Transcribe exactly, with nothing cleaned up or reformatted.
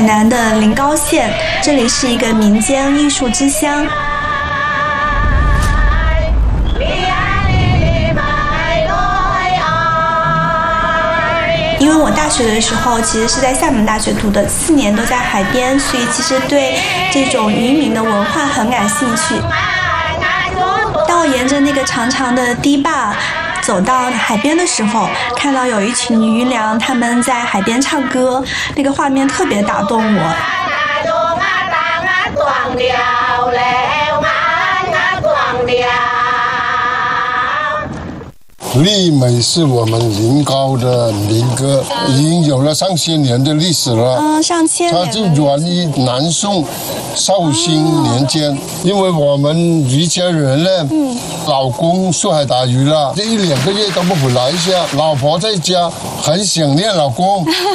南的临高县，这里是一个民间艺术之乡。因为我大学的时候其实是在厦门大学读的，四年都在海边，所以其实对这种渔民的文化很感兴趣。当我沿着那个长长的堤坝走到海边的时候，看到有一群渔娘他们在海边唱歌，那个画面特别打动我。 丽美是我们临高的民歌，已经有了上千年的历史了。 嗯，上千年。 它就源于南宋绍兴年间，哦、因为我们渔家人呢，嗯，老公出海打鱼了，这一两个月都不回来一下，老婆在家很想念老公。